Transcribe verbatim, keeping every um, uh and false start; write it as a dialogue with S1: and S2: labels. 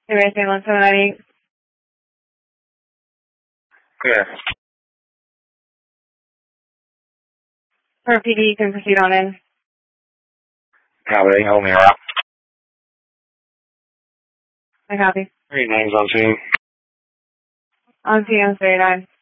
S1: Everything one seven nine eight.
S2: Clear.
S1: For P D, you can proceed on in.
S2: Copy, hold me up.
S1: I copy.
S2: Three names on scene.
S1: On scene, on thirty-nine.